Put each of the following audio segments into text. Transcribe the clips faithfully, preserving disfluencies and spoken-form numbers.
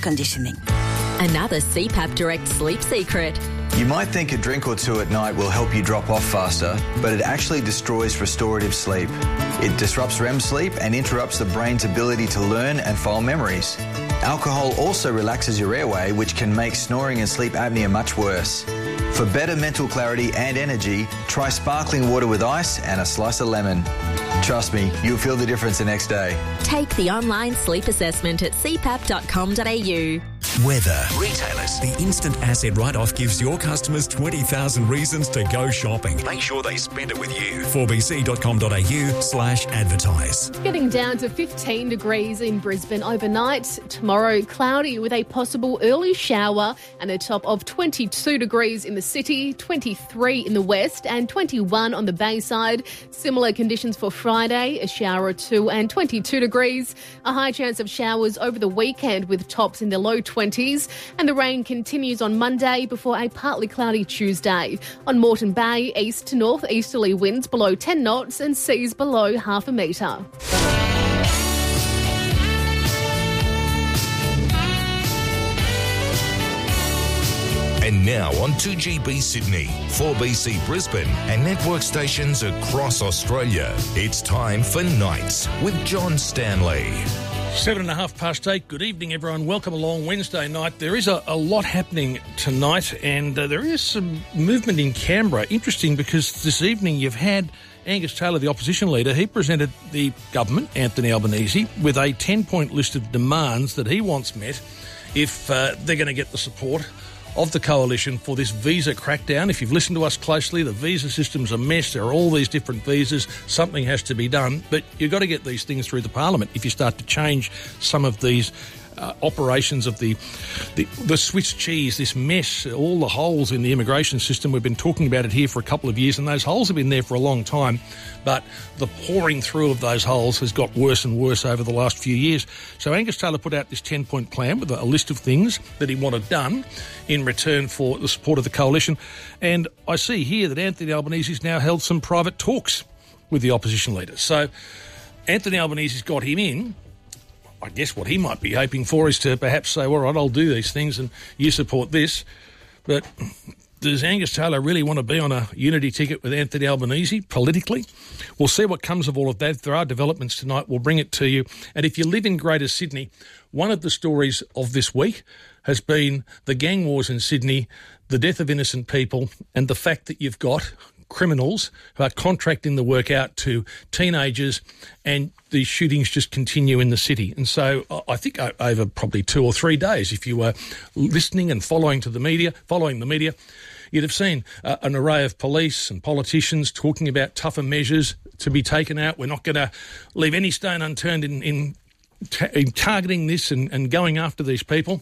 conditioning. Another C PAP Direct sleep secret. You might think a drink or two at night will help you drop off faster, but it actually destroys restorative sleep. It disrupts R E M sleep and interrupts the brain's ability to learn and file memories. Alcohol also relaxes your airway, which can make snoring and sleep apnea much worse. For better mental clarity and energy, try sparkling water with ice and a slice of lemon. Trust me, you'll feel the difference the next day. Take the online sleep assessment at c pap dot com dot a u. Weather. Retailers. The instant asset write-off gives your customers twenty thousand reasons to go shopping. Make sure they spend it with you. four b c dot com dot a u slash advertise. Getting down to fifteen degrees in Brisbane overnight. Tomorrow, cloudy with a possible early shower and a top of twenty-two degrees in the city, twenty-three in the west and twenty-one on the Bayside. Similar conditions for Friday, a shower or two and twenty-two degrees. A high chance of showers over the weekend with tops in the low twenties. And the rain continues on Monday before a partly cloudy Tuesday. On Moreton Bay, east to north easterly winds below ten knots and seas below half a metre. And now on two G B Sydney, four B C Brisbane and network stations across Australia. It's time for Nights with John Stanley. Seven and a half past eight. Good evening, everyone. Welcome along Wednesday night. There is a, a lot happening tonight, and uh, there is some movement in Canberra. Interesting, because this evening you've had Angus Taylor, the opposition leader. He presented the government, Anthony Albanese, with a ten-point list of demands that he wants met if uh, they're going to get the support of the coalition for this visa crackdown. If you've listened to us closely, the visa system's a mess. There are all these different visas. Something has to be done. But you've got to get these things through the parliament if you start to change some of these uh, operations of the, the the Swiss cheese, this mess, all the holes in the immigration system. We've been talking about it here for a couple of years, and those holes have been there for a long time. But the pouring through of those holes has got worse and worse over the last few years. So Angus Taylor put out this ten-point plan with a list of things that he wanted done in return for the support of the coalition. And I see here that Anthony Albanese's now held some private talks with the opposition leaders. So Anthony Albanese's got him in. I guess what he might be hoping for is to perhaps say, all right, I'll do these things and you support this. But does Angus Taylor really want to be on a unity ticket with Anthony Albanese politically? We'll see what comes of all of that. If there are developments tonight, we'll bring it to you. And if you live in Greater Sydney, one of the stories of this week has been the gang wars in Sydney, the death of innocent people, and the fact that you've got criminals who are contracting the work out to teenagers, and these shootings just continue in the city. And so I think over probably two or three days, if you were listening and following to the media, following the media, you'd have seen uh, an array of police and politicians talking about tougher measures to be taken out. We're not going to leave any stone unturned in, in, ta- in targeting this and, and going after these people.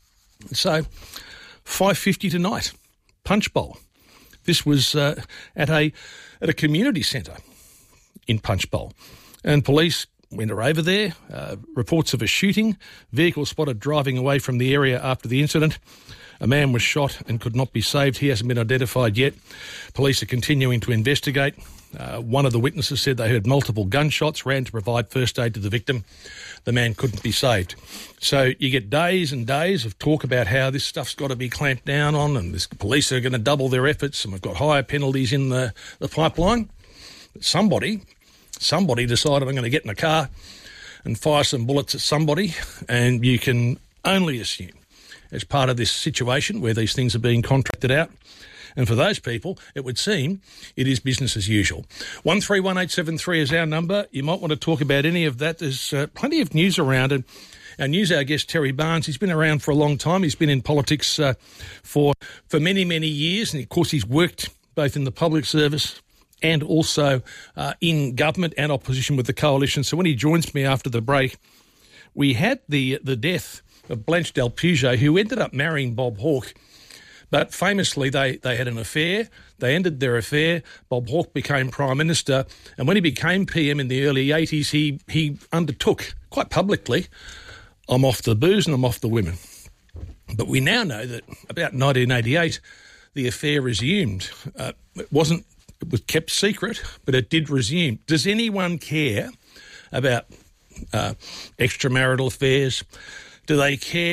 So five fifty tonight, Punch Bowl. This was uh, at a at a community centre in Punch Bowl. And police went over there, uh, reports of a shooting, vehicle spotted driving away from the area after the incident. A man was shot and could not be saved. He hasn't been identified yet. Police are continuing to investigate. Uh, one of the witnesses said they heard multiple gunshots, ran to provide first aid to the victim. The man couldn't be saved. So you get days and days of talk about how this stuff's got to be clamped down on, and this police are going to double their efforts, and we've got higher penalties in the, the pipeline. But somebody, somebody decided I'm going to get in a car and fire some bullets at somebody, and you can only assume as part of this situation where these things are being contracted out. And for those people, it would seem it is business as usual. one three one eight seven three is our number. You might want to talk about any of that. There's uh, plenty of news around. And our news hour guest, Terry Barnes, he's been around for a long time. He's been in politics uh, for, for many, many years. And, of course, he's worked both in the public service and also uh, in government and opposition with the coalition. So when he joins me after the break, we had the the death of Blanche Del Pujo, who ended up marrying Bob Hawke. But famously, they, they had an affair. They ended their affair. Bob Hawke became Prime Minister. And when he became P M in the early eighties, he, he undertook, quite publicly, I'm off the booze and I'm off the women. But we now know that about nineteen eighty-eight, the affair resumed. Uh, it wasn't, it was kept secret, but it did resume. Does anyone care about uh, extramarital affairs? Do they care